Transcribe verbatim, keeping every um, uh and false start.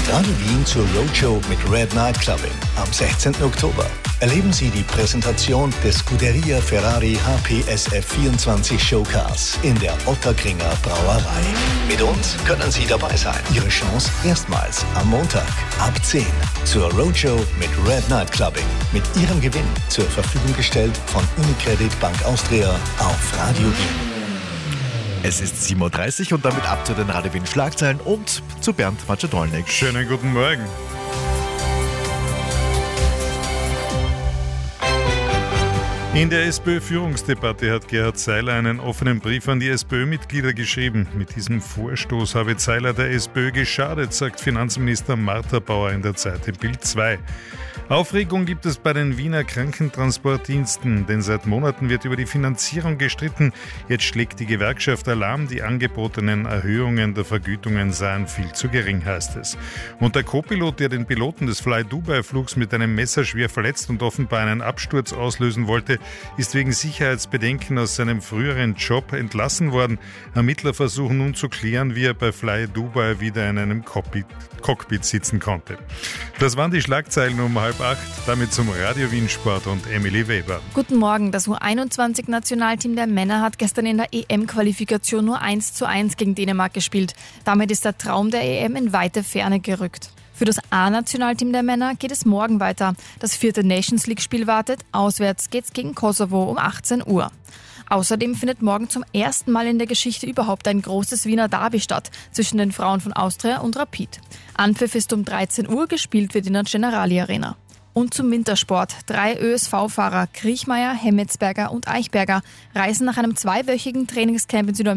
Mit Radio Wien zur Roadshow mit Red Night Clubbing am sechzehnten Oktober. Erleben Sie die Präsentation des Scuderia Ferrari H P S F vierundzwanzig Showcars in der Ottakringer Brauerei. Mit uns können Sie dabei sein. Ihre Chance erstmals am Montag ab zehn zur Roadshow mit Red Night Clubbing. Mit Ihrem Gewinn zur Verfügung gestellt von Unicredit Bank Austria auf Radio Wien. Es ist sieben Uhr dreißig und damit ab zu den Radio Wien Schlagzeilen und zu Bernd Macedolnik. Schönen guten Morgen. In der SPÖ-Führungsdebatte hat Gerhard Seiler einen offenen Brief an die SPÖ-Mitglieder geschrieben. Mit diesem Vorstoß habe Seiler der SPÖ geschadet, sagt Finanzminister Martha Bauer in der Zeit im Bild zwei. Aufregung gibt es bei den Wiener Krankentransportdiensten, denn seit Monaten wird über die Finanzierung gestritten. Jetzt schlägt die Gewerkschaft Alarm, die angebotenen Erhöhungen der Vergütungen seien viel zu gering, heißt es. Und der Co-Pilot, der den Piloten des Fly-Dubai-Flugs mit einem Messer schwer verletzt und offenbar einen Absturz auslösen wollte, ist wegen Sicherheitsbedenken aus seinem früheren Job entlassen worden. Ermittler versuchen nun zu klären, wie er bei Fly-Dubai wieder in einem Cockpit, Cockpit sitzen konnte. Das waren die Schlagzeilen um halb acht, damit zum Radio Wien Sport und Emily Weber. Guten Morgen, das U einundzwanzig-Nationalteam der Männer hat gestern in der E M-Qualifikation nur eins zu eins gegen Dänemark gespielt. Damit ist der Traum der E M in weite Ferne gerückt. Für das A-Nationalteam der Männer geht es morgen weiter. Das vierte Nations League-Spiel wartet. Auswärts geht's gegen Kosovo um achtzehn Uhr. Außerdem findet morgen zum ersten Mal in der Geschichte überhaupt ein großes Wiener Derby statt zwischen den Frauen von Austria und Rapid. Anpfiff ist um dreizehn Uhr, gespielt wird in der Generali Arena. Und zum Wintersport. Drei Ö S V-Fahrer, Kriechmeier, Hemmetsberger und Eichberger, reisen nach einem zweiwöchigen Trainingscamp in Südamerika